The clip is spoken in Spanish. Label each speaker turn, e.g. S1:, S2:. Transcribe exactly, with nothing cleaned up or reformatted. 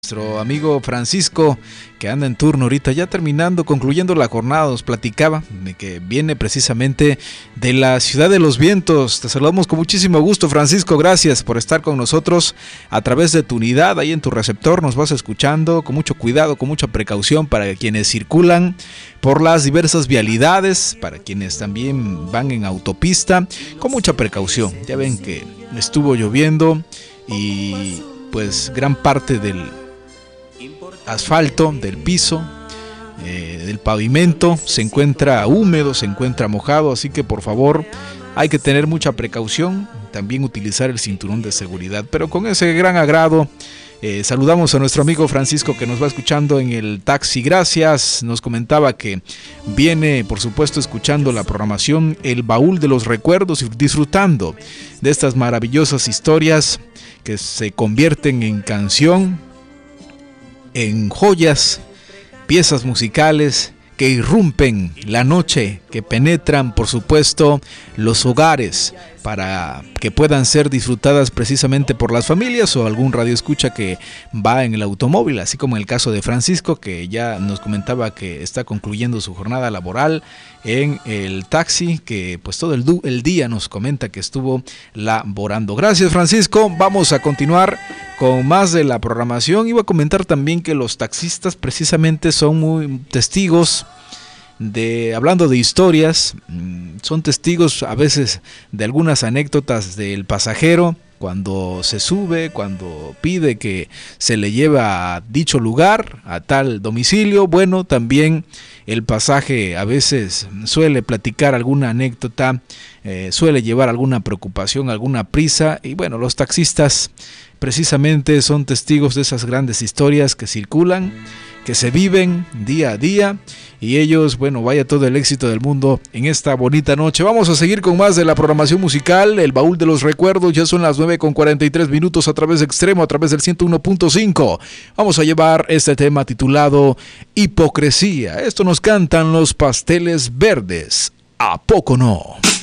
S1: Nuestro amigo Francisco, que anda en turno ahorita, ya terminando, concluyendo la jornada, nos platicaba de que viene precisamente de la Ciudad de los Vientos. Te saludamos con muchísimo gusto, Francisco, gracias por estar con nosotros a través de tu unidad, ahí en tu receptor nos vas escuchando con mucho cuidado, con mucha precaución para quienes circulan por las diversas vialidades, para quienes también van en autopista, con mucha precaución. Ya ven que estuvo lloviendo y pues gran parte del asfalto, del piso, eh, del pavimento se encuentra húmedo, se encuentra mojado, así que por favor hay que tener mucha precaución, también utilizar el cinturón de seguridad. Pero con ese gran agrado eh, saludamos a nuestro amigo Francisco, que nos va escuchando en el taxi. Gracias, nos comentaba que viene por supuesto escuchando la programación El Baúl de los Recuerdos y disfrutando de estas maravillosas historias que se convierten en canción, en joyas, piezas musicales que irrumpen la noche, que penetran por supuesto los hogares para que puedan ser disfrutadas precisamente por las familias o algún radioescucha que va en el automóvil, así como en el caso de Francisco, que ya nos comentaba que está concluyendo su jornada laboral en el taxi, que pues todo el, el día nos comenta que estuvo laborando. Gracias, Francisco, vamos a continuar con más de la programación. Iba a comentar también que los taxistas precisamente son muy testigos de, hablando de historias, son testigos a veces de algunas anécdotas del pasajero cuando se sube, cuando pide que se le lleve a dicho lugar, a tal domicilio. Bueno, también el pasaje a veces suele platicar alguna anécdota, eh, suele llevar alguna preocupación, alguna prisa, y bueno, los taxistas precisamente son testigos de esas grandes historias que circulan, que se viven día a día, y ellos, bueno, vaya todo el éxito del mundo en esta bonita noche. Vamos a seguir con más de la programación musical, El Baúl de los Recuerdos. Ya son las nueve con cuarenta y tres minutos a través de Extremo, a través del ciento uno punto cinco. Vamos a llevar este tema titulado Hipocresía. Esto nos cantan Los Pasteles Verdes. ¿A poco no?